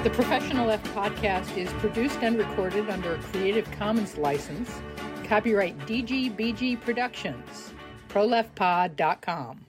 The Professional Left podcast is produced and recorded under a Creative Commons license. Copyright DGBG Productions. ProLeftPod.com.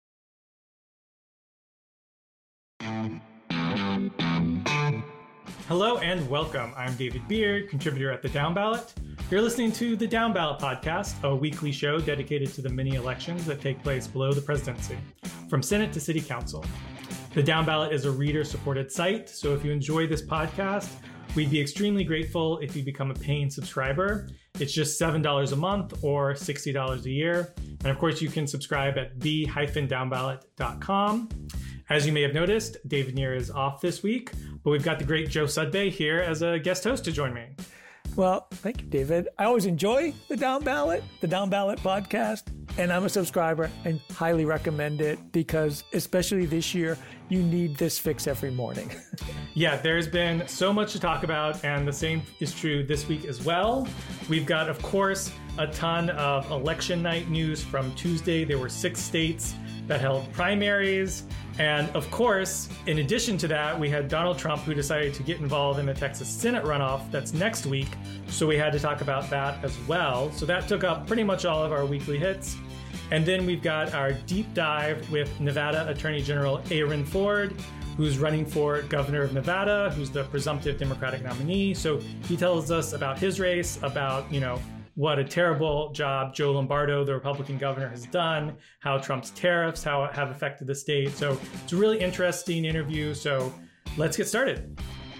Hello and welcome. I'm David Beard, contributor at The Down Ballot. You're listening to The Down Ballot podcast, a weekly show dedicated to the mini elections that take place below the presidency, from Senate to City Council. The Down Ballot is a reader-supported site, so if you enjoy this podcast, we'd be extremely grateful if you become a paying subscriber. It's just $7 a month or $60 a year. And of course, you can subscribe at the-downballot.com. As you may have noticed, David Neer is off this week, but we've got the great Joe Sudbay here as a guest host to join me. Well, thank you, David. I always enjoy the Down Ballot podcast, and I'm a subscriber and highly recommend it because, especially this year, you need this fix every morning. Yeah, there's been so much to talk about, and the same is true this week as well. We've got, of course, a ton of election night news from Tuesday. There were 6 states that held primaries. And of course, in addition to that, we had Donald Trump, who decided to get involved in the Texas Senate runoff that's next week. So we had to talk about that as well. So that took up pretty much all of our weekly hits. And then we've got our deep dive with Nevada Attorney General Aaron Ford, who's running for governor of Nevada, who's the presumptive Democratic nominee. So he tells us about his race, about, what a terrible job Joe Lombardo, the Republican governor, has done, how Trump's tariffs, how it have affected the state. So it's a really interesting interview. So let's get started.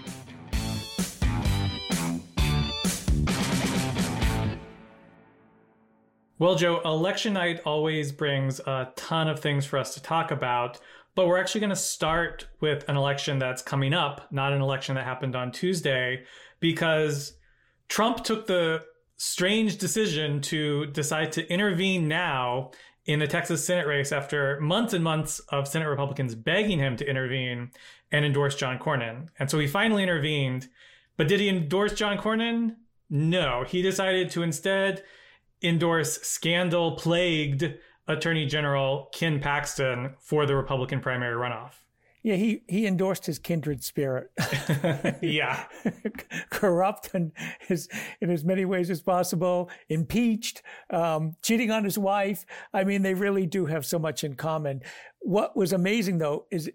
Well, Joe, election night always brings a ton of things for us to talk about, but we're actually going to start with an election that's coming up, not an election that happened on Tuesday, because Trump took the strange decision to decide to intervene now in the Texas Senate race after months and months of Senate Republicans begging him to intervene and endorse John Cornyn. And so he finally intervened. But did he endorse John Cornyn? No. He decided to instead endorse scandal-plagued Attorney General Ken Paxton for the Republican primary runoff. Yeah, he endorsed his kindred spirit. Yeah. Corrupt in as many ways as possible, impeached, cheating on his wife. I mean, they really do have so much in common. What was amazing, though, is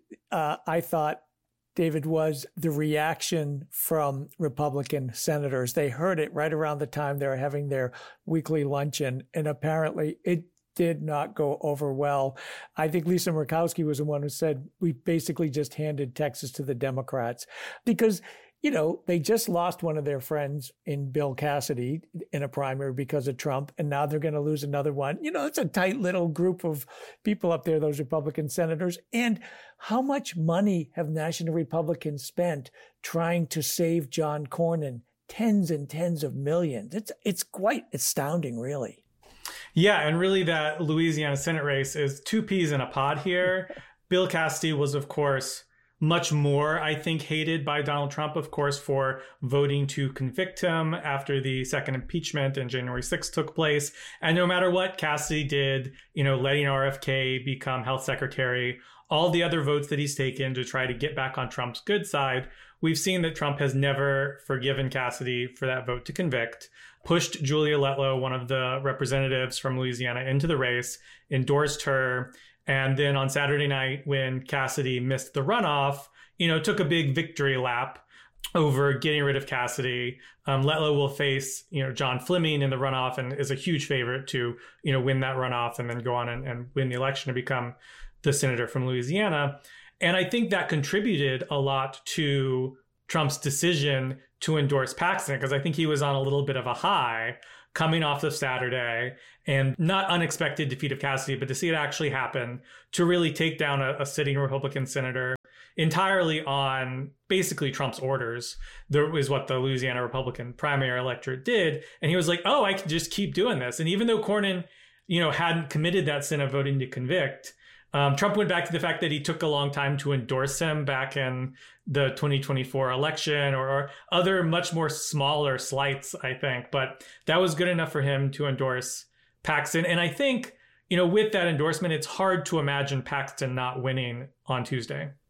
I thought, David, was the reaction from Republican senators. They heard it right around the time they were having their weekly luncheon, and apparently it did not go over well. I think Lisa Murkowski was the one who said, we basically just handed Texas to the Democrats because, they just lost one of their friends in Bill Cassidy in a primary because of Trump, and now they're going to lose another one. It's a tight little group of people up there, those Republican senators. And how much money have National Republicans spent trying to save John Cornyn? Tens and tens of millions. It's quite astounding, really. Yeah, and really that Louisiana Senate race is 2 peas in a pod here. Bill Cassidy was, of course, much more, I think, hated by Donald Trump, of course, for voting to convict him after the second impeachment and January 6th took place. And no matter what Cassidy did, letting RFK become health secretary, all the other votes that he's taken to try to get back on Trump's good side, we've seen that Trump has never forgiven Cassidy for that vote to convict, pushed Julia Letlow, one of the representatives from Louisiana, into the race, endorsed her. And then on Saturday night, when Cassidy missed the runoff, took a big victory lap over getting rid of Cassidy. Letlow will face, John Fleming in the runoff and is a huge favorite to, win that runoff and then go on and win the election to become the senator from Louisiana. And I think that contributed a lot to Trump's decision to endorse Paxton, because I think he was on a little bit of a high coming off of Saturday, and not unexpected defeat of Cassidy, but to see it actually happen, to really take down a sitting Republican senator entirely on basically Trump's orders. There was what the Louisiana Republican primary electorate did. And he was like, oh, I can just keep doing this. And even though Cornyn, hadn't committed that sin of voting to convict, Trump went back to the fact that he took a long time to endorse him back in the 2024 election or other much more smaller slights, I think. But that was good enough for him to endorse Paxton. And I think, with that endorsement, it's hard to imagine Paxton not winning on Tuesday.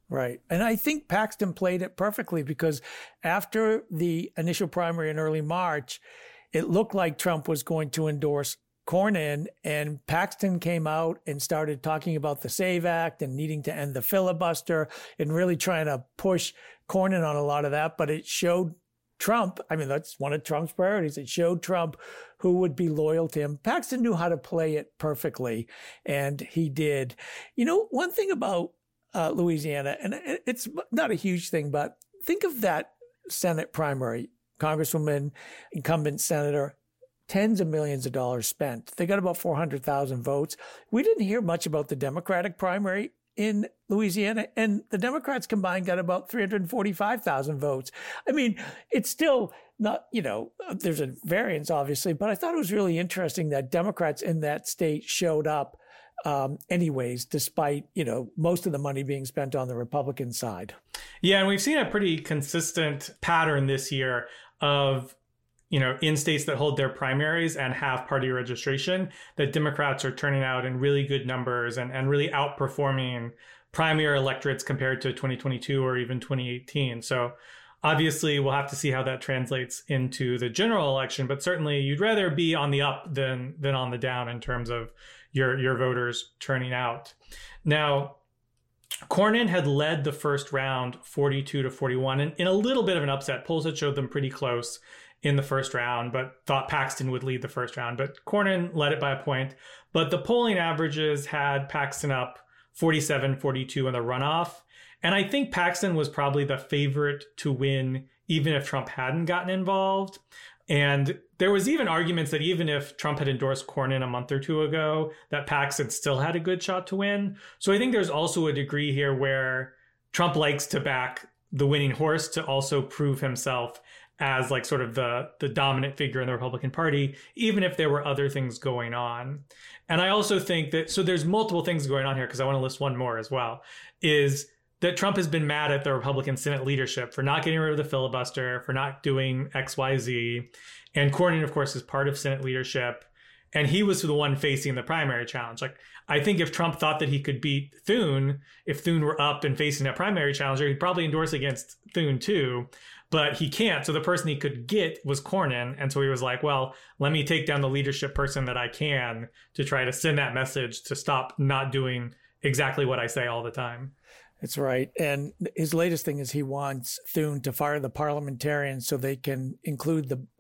Right. And I think Paxton played it perfectly because after the initial primary in early March, it looked like Trump was going to endorse Cornyn, and Paxton came out and started talking about the SAVE Act and needing to end the filibuster and really trying to push Cornyn on a lot of that. But it showed Trump, I mean, that's one of Trump's priorities. It showed Trump who would be loyal to him. Paxton knew how to play it perfectly, and he did. You know, one thing about Louisiana, and it's not a huge thing, but think of that Senate primary, Congresswoman, incumbent senator, tens of millions of dollars spent. They got about 400,000 votes. We didn't hear much about the Democratic primary in Louisiana, and the Democrats combined got about 345,000 votes. I mean, it's still not, you know, there's a variance, obviously, but I thought it was really interesting that Democrats in that state showed up anyways, despite, you know, most of the money being spent on the Republican side. Yeah, and we've seen a pretty consistent pattern this year of, you know, in states that hold their primaries and have party registration, that Democrats are turning out in really good numbers and really outperforming primary electorates compared to 2022 or even 2018. So obviously, we'll have to see how that translates into the general election, but certainly you'd rather be on the up than on the down in terms of your voters turning out. Now, Cornyn had led the first round 42-41 and in a little bit of an upset. Polls had showed them pretty close in the first round, but thought Paxton would lead the first round. But Cornyn led it by a point. But the polling averages had Paxton up 47-42 in the runoff. And I think Paxton was probably the favorite to win, even if Trump hadn't gotten involved. And there was even arguments that even if Trump had endorsed Cornyn a month or two ago, that Paxton still had a good shot to win. So I think there's also a degree here where Trump likes to back the winning horse to also prove himself as like sort of the dominant figure in the Republican Party, even if there were other things going on. And I also think that, so there's multiple things going on here, because I want to list one more as well, is that Trump has been mad at the Republican Senate leadership for not getting rid of the filibuster, for not doing X, Y, Z. And Cornyn, of course, is part of Senate leadership. And he was the one facing the primary challenge. Like, I think if Trump thought that he could beat Thune, if Thune were up and facing a primary challenger, he'd probably endorse against Thune too. But he can't. So the person he could get was Cornyn. And so he was like, well, let me take down the leadership person that I can to try to send that message to stop not doing exactly what I say all the time. That's right. And his latest thing is he wants Thune to fire the parliamentarians so they can include the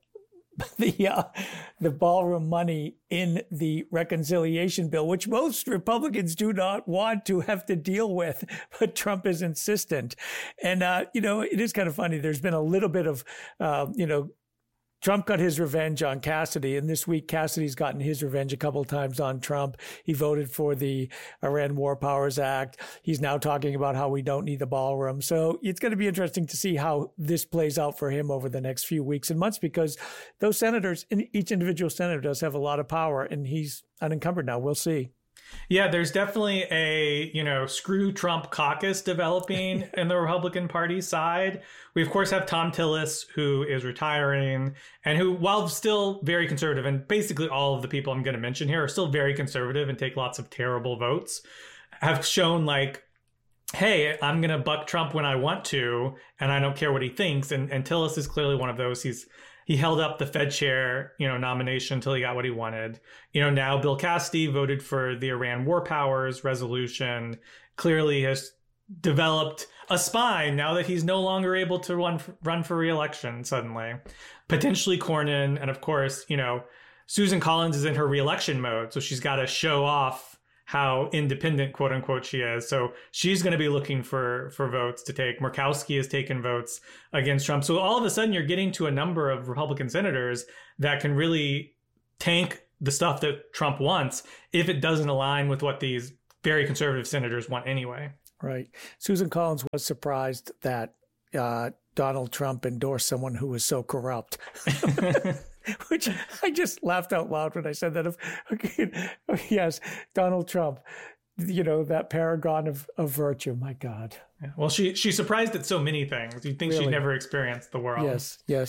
ballroom money in the reconciliation bill, which most Republicans do not want to have to deal with, but Trump is insistent. And, you know, it is kind of funny. There's been a little bit of, you know, Trump got his revenge on Cassidy, and this week Cassidy's gotten his revenge a couple of times on Trump. He voted for the Iran War Powers Act. He's now talking about how we don't need the ballroom. So it's going to be interesting to see how this plays out for him over the next few weeks and months, because those senators, each individual senator does have a lot of power, and he's unencumbered now. We'll see. Yeah, there's definitely a, you know, screw Trump caucus developing in the Republican Party side. We, of course, have Thom Tillis, who is retiring and who, while still very conservative, and basically all of the people I'm going to mention here are still very conservative and take lots of terrible votes, have shown like, hey, I'm going to buck Trump when I want to, and I don't care what he thinks. And Tillis is clearly one of those. He held up the Fed chair, you know, nomination until he got what he wanted. You know, now Bill Cassidy voted for the Iran War Powers resolution, clearly has developed a spine now that he's no longer able to run for re-election suddenly. Potentially Cornyn, and of course, you know, Susan Collins is in her re-election mode, so she's got to show off how independent, quote unquote, she is. So she's going to be looking for votes to take. Murkowski has taken votes against Trump. So all of a sudden you're getting to a number of Republican senators that can really tank the stuff that Trump wants if it doesn't align with what these very conservative senators want anyway. Right. Susan Collins was surprised that Donald Trump endorsed someone who was so corrupt. Which I just laughed out loud when I said that. Yes, Donald Trump, you know, that paragon of virtue. My God. Yeah. Well, she's surprised at so many things. You'd think She'd never experienced the world. Yes.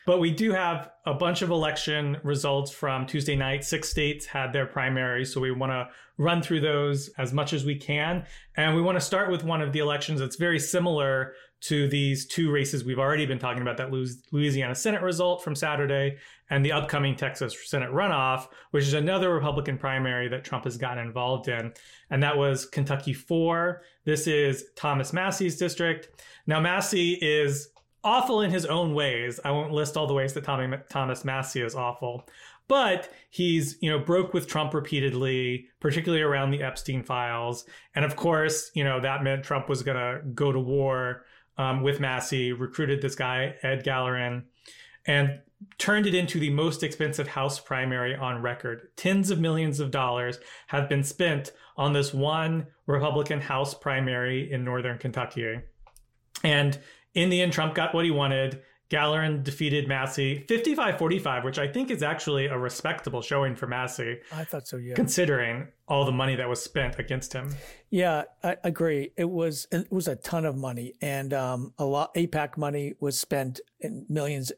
But we do have a bunch of election results from Tuesday night. 6 states had their primaries, so we want to run through those as much as we can. And we want to start with one of the elections that's very similar to these 2 races we've already been talking about, that Louisiana Senate result from Saturday and the upcoming Texas Senate runoff, which is another Republican primary that Trump has gotten involved in. And that was Kentucky 4. This is Thomas Massie's district. Now, Massie is awful in his own ways. I won't list all the ways that Thomas Massie is awful, but he's, broke with Trump repeatedly, particularly around the Epstein files. And of course, that meant Trump was going to go to war with Massie, recruited this guy, Ed Gallerin, and turned it into the most expensive House primary on record. Tens of millions of dollars have been spent on this one Republican House primary in Northern Kentucky. And in the end, Trump got what he wanted. Gallerin defeated Massie 55-45, which I think is actually a respectable showing for Massie. I thought so, yeah. Considering all the money that was spent against him. Yeah, I agree. It was a ton of money, and a lot AIPAC money was spent in millions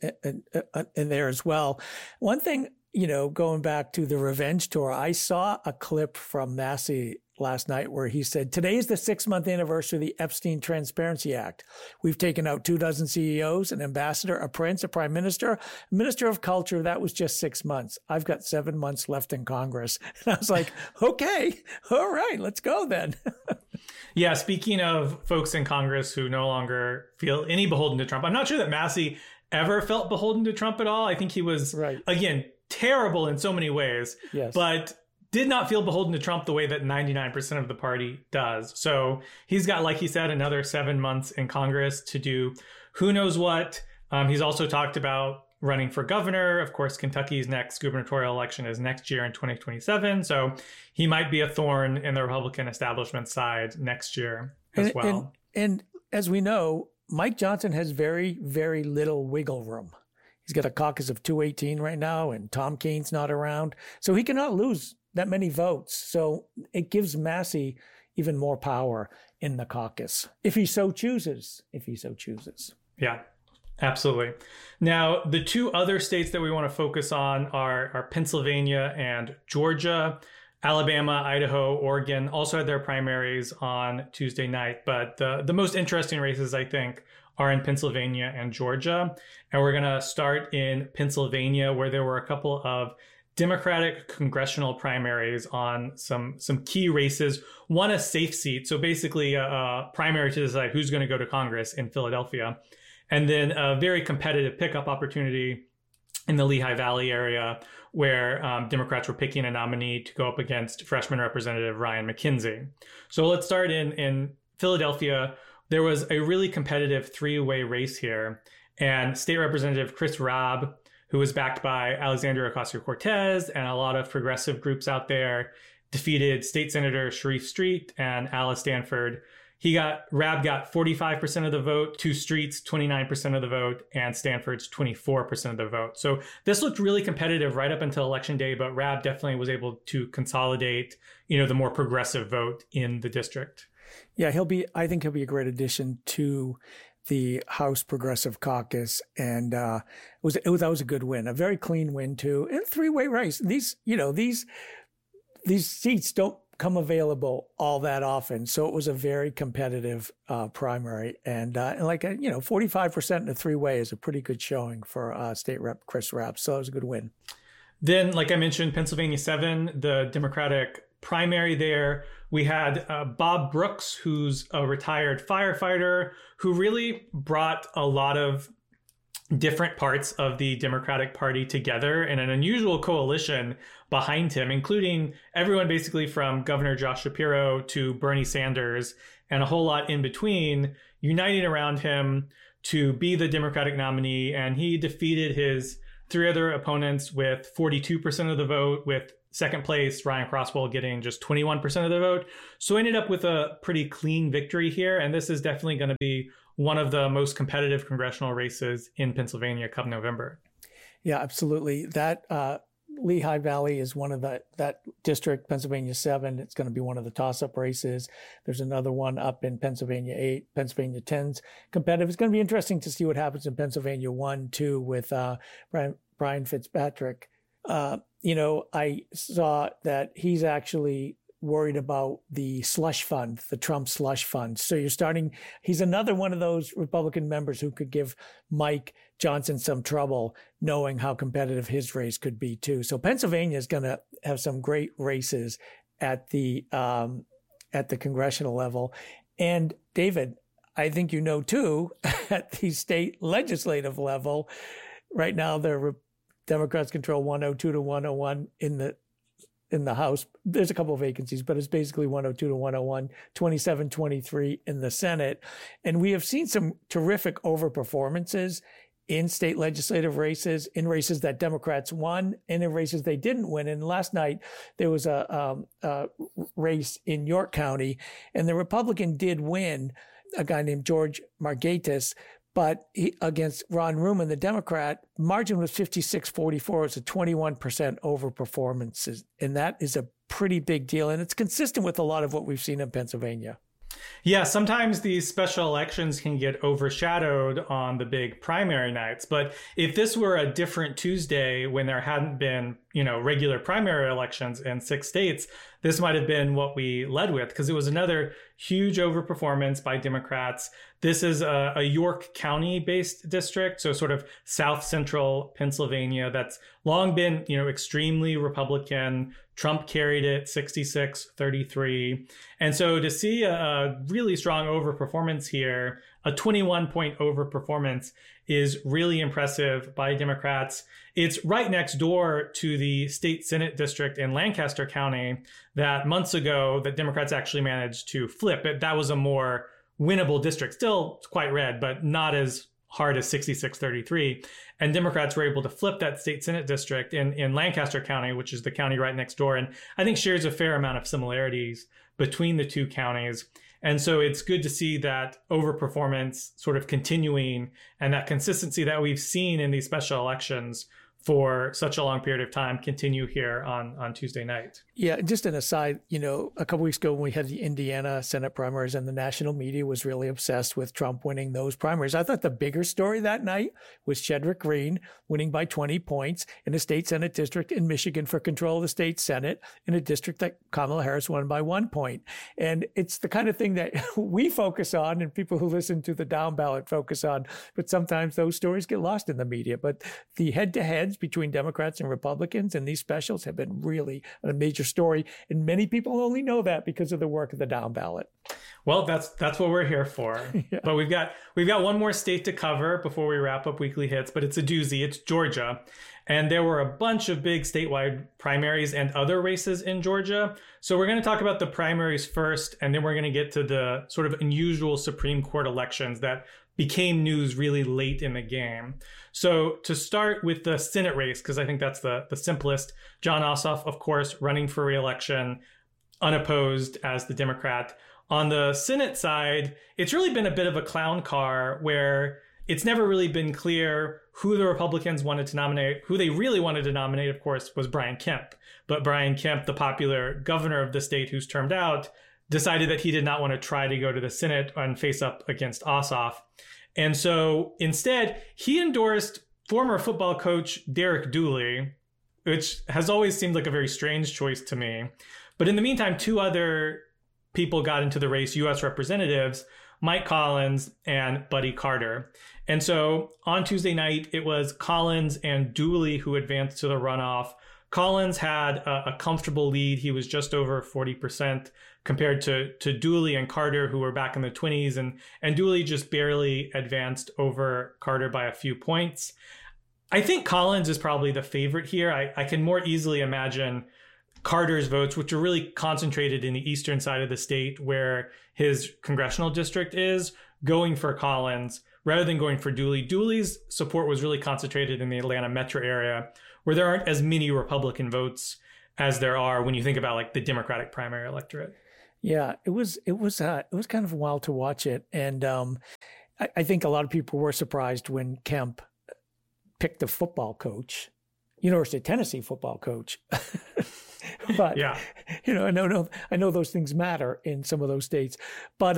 in there as well. One thing, going back to the revenge tour, I saw a clip from Massie last night where he said, "Today is the 6-month anniversary of the Epstein Transparency Act. We've taken out 24 CEOs, an ambassador, a prince, a prime minister, a minister of culture. That was just 6 months. I've got 7 months left in Congress." And I was like, okay, all right, let's go then. Yeah, speaking of folks in Congress who no longer feel any beholden to Trump, I'm not sure that Massie ever felt beholden to Trump at all. I think he was, again, terrible in so many ways, yes, but did not feel beholden to Trump the way that 99% of the party does. So he's got, like he said, another 7 months in Congress to do who knows what. He's also talked about running for governor. Of course, Kentucky's next gubernatorial election is next year in 2027. So he might be a thorn in the Republican establishment side next year as well. And as we know, Mike Johnson has very, very little wiggle room. He's got a caucus of 218 right now, and Tom Kaine's not around. So he cannot lose that many votes. So it gives Massie even more power in the caucus, if he so chooses. Yeah, absolutely. Now, the 2 other states that we want to focus on are Pennsylvania and Georgia. Alabama, Idaho, Oregon also had their primaries on Tuesday night. But the most interesting races, I think, are in Pennsylvania and Georgia. And we're going to start in Pennsylvania, where there were a couple of Democratic congressional primaries on some key races. One, a safe seat, so basically a primary to decide who's going to go to Congress in Philadelphia. And then a very competitive pickup opportunity in the Lehigh Valley area, where Democrats were picking a nominee to go up against freshman Representative Ryan McKenzie. So let's start in Philadelphia. There was a really competitive 3-way race here, and State Representative Chris Rabb, who was backed by Alexandria Ocasio-Cortez and a lot of progressive groups out there, defeated State Senator Sharif Street and Alice Stanford. Rabb got 45% of the vote, 2 Streets 29% of the vote, and Stanford's 24% of the vote. So this looked really competitive right up until Election Day, but Rabb definitely was able to consolidate, the more progressive vote in the district. Yeah, I think he'll be a great addition to the House Progressive Caucus, and that was a good win, a very clean win too, and 3-way race. These seats don't come available all that often, so it was a very competitive primary, and 45% in a 3-way is a pretty good showing for State Rep Chris Rabb. So it was a good win. Then, like I mentioned, Pennsylvania 7, the Democratic primary there. We had Bob Brooks, who's a retired firefighter, who really brought a lot of different parts of the Democratic Party together in an unusual coalition behind him, including everyone basically from Governor Josh Shapiro to Bernie Sanders and a whole lot in between, uniting around him to be the Democratic nominee. And he defeated his 3 other opponents with 42% of the vote, with second place Ryan Crosswell getting just 21% of the vote. So ended up with a pretty clean victory here. And this is definitely going to be one of the most competitive congressional races in Pennsylvania come November. Yeah, absolutely. That Lehigh Valley is one of that district, Pennsylvania 7. It's going to be one of the toss-up races. There's another one up in Pennsylvania 8, Pennsylvania 10's competitive. It's going to be interesting to see what happens in Pennsylvania 1, 2 with Brian Fitzpatrick. I saw that he's actually worried about the slush fund, the Trump slush fund. So he's another one of those Republican members who could give Mike Johnson some trouble, knowing how competitive his race could be too. So Pennsylvania is going to have some great races at the congressional level. And David, I think you know too, at the state legislative level, right now the Democrats control 102 to 101 in the House. There's a couple of vacancies, but it's basically 102 to 101, 27-23 in the Senate. And we have seen some terrific overperformances in state legislative races, in races that Democrats won, and in races they didn't win. And last night, there was a race in York County, and the Republican did win, a guy named George Margaitis, but against Ron Ruman, the Democrat, margin was 56-44. It's a 21% overperformance. And that is a pretty big deal. And it's consistent with a lot of what we've seen in Pennsylvania. Yeah, sometimes these special elections can get overshadowed on the big primary nights. But if this were a different Tuesday when there hadn't been, regular primary elections in 6 states, this might have been what we led with, because it was another huge overperformance by Democrats. This is a York County based district, so sort of south central Pennsylvania, that's long been, extremely Republican. Trump carried it 66-33. And so to see a really strong overperformance here, a 21-point overperformance, is really impressive by Democrats. It's right next door to the state Senate district in Lancaster County that months ago that Democrats actually managed to flip. That was a more winnable district, still quite red, but not as hard as 66-33. And Democrats were able to flip that state Senate district in Lancaster County, which is the county right next door, and I think shares a fair amount of similarities between the two counties. And so it's good to see that overperformance sort of continuing, and that consistency that we've seen in these special elections for such a long period of time continue here on Tuesday night. Yeah, just an aside, a couple weeks ago when we had the Indiana Senate primaries, and the national media was really obsessed with Trump winning those primaries. I thought the bigger story that night was Shedrick Green winning by 20 points in a state Senate district in Michigan for control of the state Senate, in a district that Kamala Harris won by 1 point. And it's the kind of thing that we focus on, and people who listen to the down ballot focus on, but sometimes those stories get lost in the media. But the head-to-heads between Democrats and Republicans in these specials have been really a major story. And many people only know that because of the work of the down ballot. Well, that's what we're here for. Yeah. But we've got one more state to cover before we wrap up Weekly Hits, but it's a doozy. It's Georgia. And there were a bunch of big statewide primaries and other races in Georgia. So we're going to talk about the primaries first, and then we're going to get to the sort of unusual Supreme Court elections that became news really late in the game. So to start with the Senate race, because I think that's the simplest, Jon Ossoff, of course, running for re-election, unopposed as the Democrat. On the Senate side, it's really been a bit of a clown car where it's never really been clear who the Republicans wanted to nominate. Who they really wanted to nominate, of course, was Brian Kemp. But Brian Kemp, the popular governor of the state who's termed out, decided that he did not want to try to go to the Senate and face up against Ossoff. And so instead, he endorsed former football coach Derek Dooley, which has always seemed like a very strange choice to me. But in the meantime, 2 other people got into the race, U.S. representatives, Mike Collins and Buddy Carter. And so on Tuesday night, it was Collins and Dooley who advanced to the runoff. Collins had a comfortable lead. He was just over 40% compared to Dooley and Carter, who were back in the 20s. And Dooley just barely advanced over Carter by a few points. I think Collins is probably the favorite here. I can more easily imagine Carter's votes, which are really concentrated in the eastern side of the state where his congressional district is, going for Collins rather than going for Dooley. Dooley's support was really concentrated in the Atlanta metro area, where there aren't as many Republican votes as there are when you think about like the Democratic primary electorate. Yeah, it was kind of wild to watch it. And I think a lot of people were surprised when Kemp picked the football coach University of Tennessee football coach. But, yeah, I know those things matter in some of those states. But,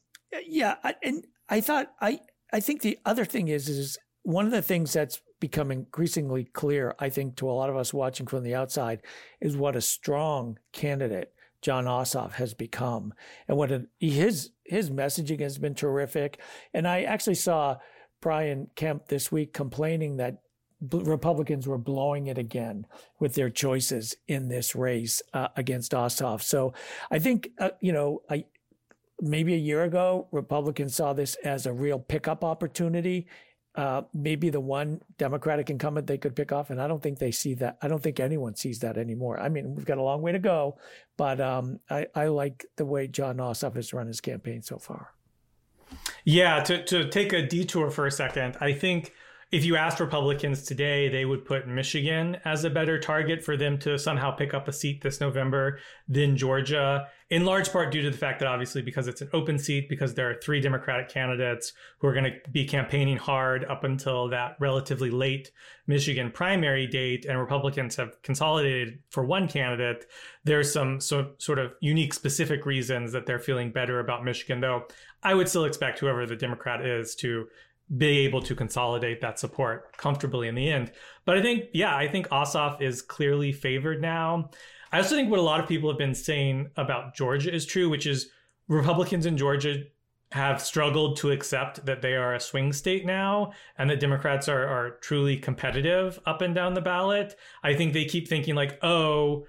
I think the other thing is one of the things that's become increasingly clear, I think, to a lot of us watching from the outside, is what a strong candidate Jon Ossoff has become, and what his messaging has been terrific. And I actually saw Brian Kemp this week complaining that Republicans were blowing it again with their choices in this race against Ossoff. So I think, maybe a year ago, Republicans saw this as a real pickup opportunity, maybe the one Democratic incumbent they could pick off. And I don't think they see that. I don't think anyone sees that anymore. I mean, we've got a long way to go, but I like the way Jon Ossoff has run his campaign so far. Yeah, to take a detour for a second, I think if you asked Republicans today, they would put Michigan as a better target for them to somehow pick up a seat this November than Georgia, in large part due to the fact that obviously because it's an open seat, because there are 3 Democratic candidates who are going to be campaigning hard up until that relatively late Michigan primary date, and Republicans have consolidated for one candidate. There's some sort of unique specific reasons that they're feeling better about Michigan, though I would still expect whoever the Democrat is to be able to consolidate that support comfortably in the end. But I think Ossoff is clearly favored now. I also think what a lot of people have been saying about Georgia is true, which is Republicans in Georgia have struggled to accept that they are a swing state now and that Democrats are truly competitive up and down the ballot. I think they keep thinking like, the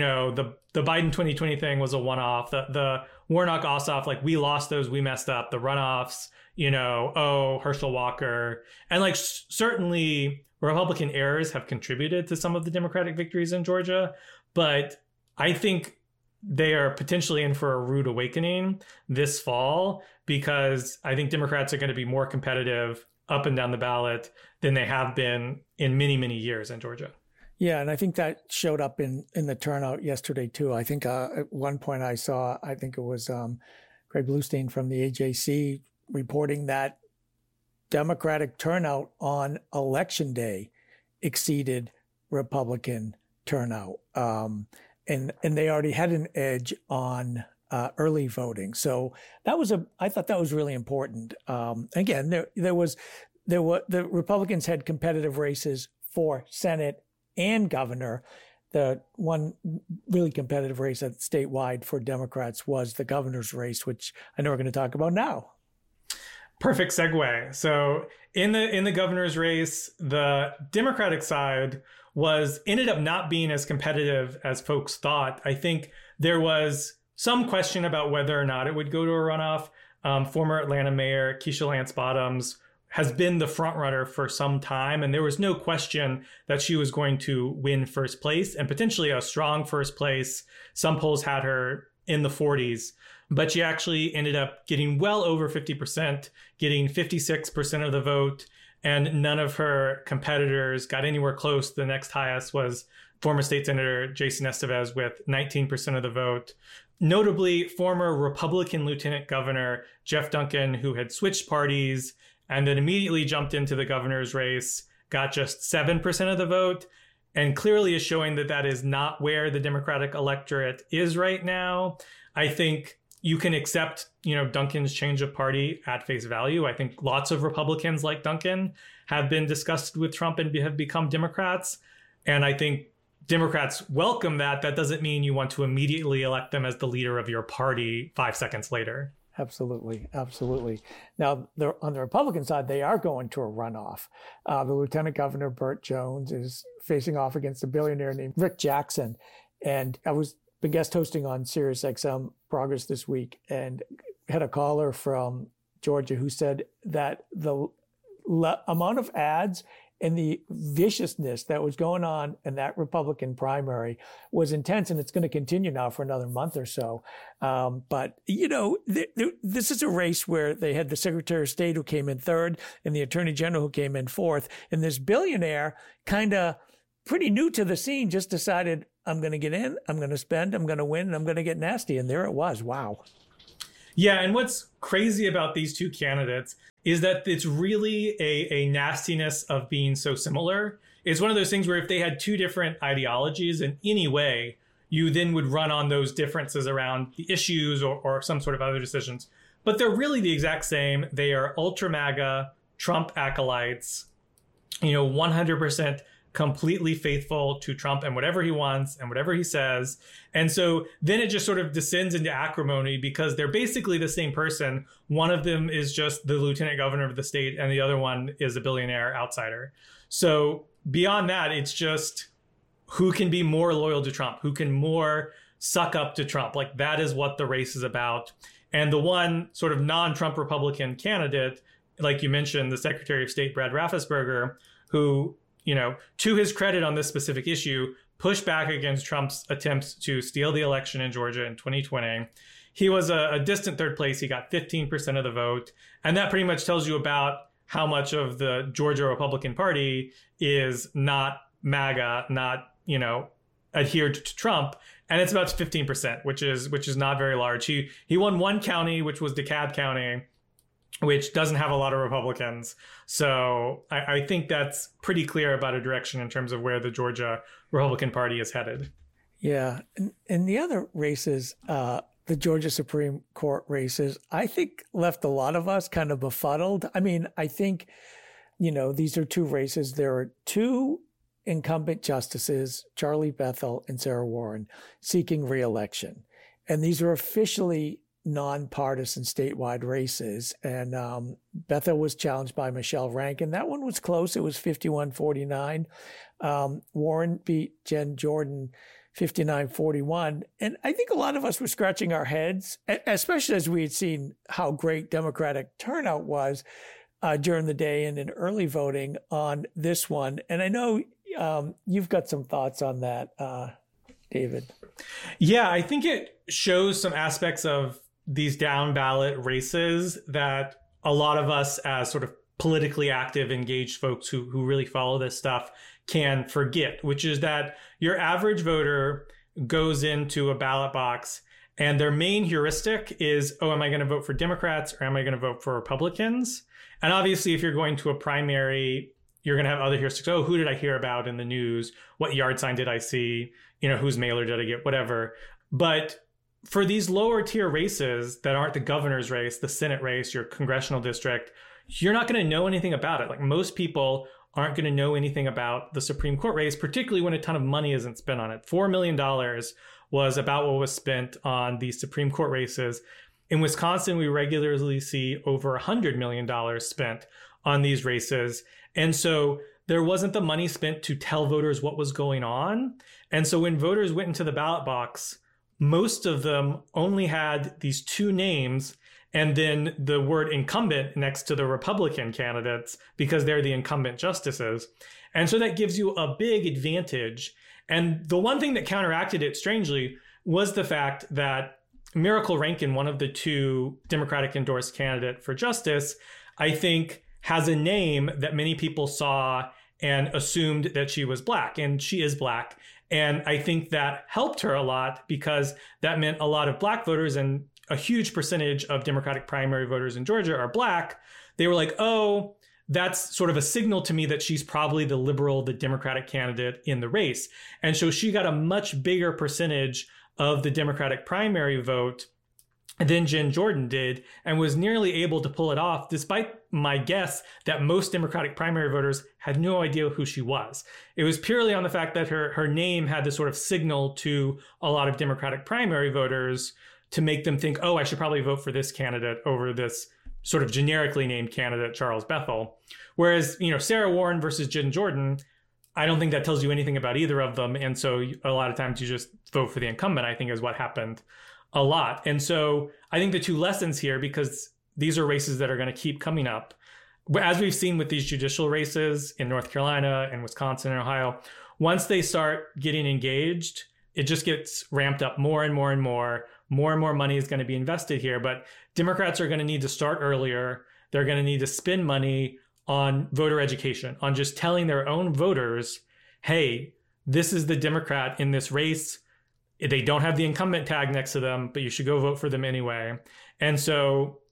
Biden 2020 thing was a one-off. The Warnock Ossoff, like, we lost those, we messed up. The runoffs, Herschel Walker. And like certainly Republican errors have contributed to some of the Democratic victories in Georgia. But I think they are potentially in for a rude awakening this fall, because I think Democrats are going to be more competitive up and down the ballot than they have been in many, many years in Georgia. Yeah, and I think that showed up in the turnout yesterday, too. I think at one point I think it was Greg Bluestein from the AJC reporting that Democratic turnout on Election Day exceeded Republican turnout. And they already had an edge on early voting. So I thought that was really important. Again, the Republicans had competitive races for Senate and governor. The one really competitive race statewide for Democrats was the governor's race, which I know we're going to talk about now. Perfect segue. So in the governor's race, the Democratic side ended up not being as competitive as folks thought. I think there was some question about whether or not it would go to a runoff. Former Atlanta Mayor Keisha Lance Bottoms has been the front runner for some time, and there was no question that she was going to win first place, and potentially a strong first place. Some polls had her in the 40s, but she actually ended up getting well over 50%, getting 56% of the vote, and none of her competitors got anywhere close. The next highest was former state senator Jason Estevez with 19% of the vote. Notably, former Republican Lieutenant Governor Jeff Duncan, who had switched parties and then immediately jumped into the governor's race, got just 7% of the vote, and clearly is showing that that is not where the Democratic electorate is right now. I think you can accept, Duncan's change of party at face value. I think lots of Republicans like Duncan have been disgusted with Trump and have become Democrats. And I think Democrats welcome that. That doesn't mean you want to immediately elect them as the leader of your party 5 seconds later. Absolutely. Absolutely. Now, on the Republican side, they are going to a runoff. The Lieutenant Governor, Burt Jones, is facing off against a billionaire named Rick Jackson. And I was been guest hosting on SiriusXM Progress this week and had a caller from Georgia who said that the amount of ads and the viciousness that was going on in that Republican primary was intense, and it's going to continue now for another month or so. But, this is a race where they had the Secretary of State who came in third and the Attorney General who came in fourth. And this billionaire, kind of pretty new to the scene, just decided, I'm going to get in, I'm going to spend, I'm going to win, and I'm going to get nasty. And there it was. Wow. Yeah, and what's crazy about these two candidates is that it's really a nastiness of being so similar. It's one of those things where if they had two different ideologies in any way, you then would run on those differences around the issues or some sort of other decisions. But they're really the exact same. They are ultra MAGA, Trump acolytes, 100% completely faithful to Trump and whatever he wants and whatever he says. And so then it just sort of descends into acrimony because they're basically the same person. One of them is just the lieutenant governor of the state and the other one is a billionaire outsider. So beyond that, it's just who can be more loyal to Trump, who can more suck up to Trump. Like that is what the race is about. And the one sort of non-Trump Republican candidate, like you mentioned, the Secretary of State, Brad Raffensperger, who, to his credit on this specific issue, pushed back against Trump's attempts to steal the election in Georgia in 2020. He was a distant third place. He got 15% of the vote. And that pretty much tells you about how much of the Georgia Republican Party is not MAGA, not, adhered to Trump. And it's about 15%, which is not very large. He won one county, which was DeKalb County, which doesn't have a lot of Republicans. So I think that's pretty clear about a direction in terms of where the Georgia Republican Party is headed. Yeah. And the other races, the Georgia Supreme Court races, I think left a lot of us kind of befuddled. I mean, I think, these are two races. There are two incumbent justices, Charlie Bethel and Sarah Warren, seeking re-election. And these are officially nonpartisan statewide races. And Bethel was challenged by Michelle Rankin. That one was close. It was 51-49. Warren beat Jen Jordan 59-41. And I think a lot of us were scratching our heads, especially as we had seen how great Democratic turnout was during the day and in early voting on this one. And I know you've got some thoughts on that, David. Yeah, I think it shows some aspects of these down ballot races that a lot of us as sort of politically active, engaged folks who really follow this stuff can forget, which is that your average voter goes into a ballot box and their main heuristic is, am I going to vote for Democrats or am I going to vote for Republicans? And obviously, if you're going to a primary, you're going to have other heuristics. Oh, who did I hear about in the news? What yard sign did I see? Whose mailer did I get? Whatever. But for these lower tier races that aren't the governor's race, the Senate race, your congressional district, you're not going to know anything about it. Like most people aren't going to know anything about the Supreme Court race, particularly when a ton of money isn't spent on it. $4 million was about what was spent on the Supreme Court races. In Wisconsin, we regularly see over $100 million spent on these races. And so there wasn't the money spent to tell voters what was going on. And so when voters went into the ballot box, most of them only had these two names and then the word incumbent next to the Republican candidates because they're the incumbent justices. And so that gives you a big advantage. And the one thing that counteracted it, strangely, was the fact that Miracle Rankin, one of the two Democratic endorsed candidate for justice, I think has a name that many people saw and assumed that she was Black, and she is Black. And I think that helped her a lot because that meant a lot of Black voters and a huge percentage of Democratic primary voters in Georgia are Black. They were like, oh, that's sort of a signal to me that she's probably the liberal, the Democratic candidate in the race. And so she got a much bigger percentage of the Democratic primary vote than Jen Jordan did and was nearly able to pull it off, despite my guess that most Democratic primary voters had no idea who she was. It was purely on the fact that her name had this sort of signal to a lot of Democratic primary voters to make them think, oh, I should probably vote for this candidate over this sort of generically named candidate, Charles Bethel. Whereas, Sarah Warren versus Jen Jordan, I don't think that tells you anything about either of them. And so a lot of times you just vote for the incumbent, I think is what happened a lot. And so I think the two lessons here, because these are races that are going to keep coming up, as we've seen with these judicial races in North Carolina and Wisconsin and Ohio, once they start getting engaged, it just gets ramped up more and more and more. More and more money is going to be invested here. But Democrats are going to need to start earlier. They're going to need to spend money on voter education, on just telling their own voters, hey, this is the Democrat in this race. They don't have the incumbent tag next to them, but you should go vote for them anyway. And so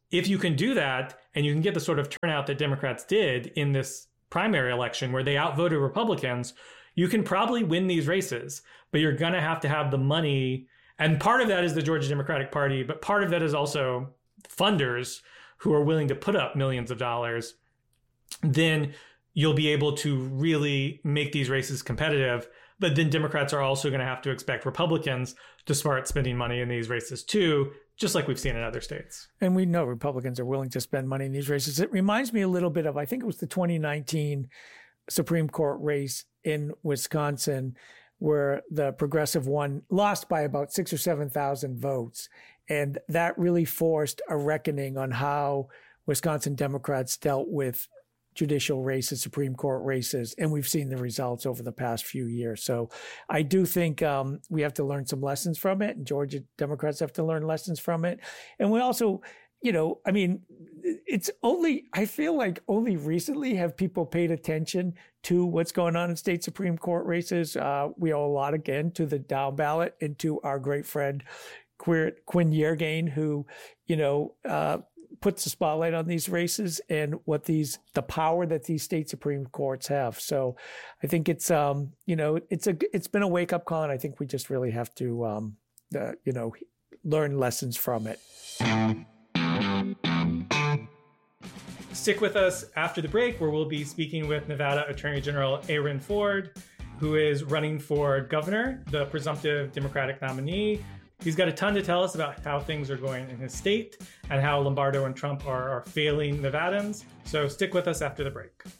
if you can do that and you can get the sort of turnout that Democrats did in this primary election where they outvoted Republicans, you can probably win these races, but you're going to have the money. And part of that is the Georgia Democratic Party, but part of that is also funders who are willing to put up millions of dollars. Then you'll be able to really make these races competitive. But then Democrats are also going to have to expect Republicans to start spending money in these races too, just like we've seen in other states. And we know Republicans are willing to spend money in these races. It reminds me a little bit of, I think it was the 2019 Supreme Court race in Wisconsin, where the progressive one lost by about 6,000 or 7,000 votes. And that really forced a reckoning on how Wisconsin Democrats dealt with judicial races, Supreme Court races, and we've seen the results over the past few years. So I do think we have to learn some lessons from it, and Georgia Democrats have to learn lessons from it. And we also, I feel like only recently have people paid attention to what's going on in state Supreme Court races. We owe a lot, again, to the down ballot and to our great friend, Quinn Yeargain, who, puts the spotlight on these races and the power that these state Supreme Courts have. So I think it's been a wake up call, and I think we just really have to, learn lessons from it. Stick with us after the break, where we'll be speaking with Nevada Attorney General Aaron Ford, who is running for governor, the presumptive Democratic nominee. He's got a ton to tell us about how things are going in his state and how Lombardo and Trump are failing Nevadans. So stick with us after the break.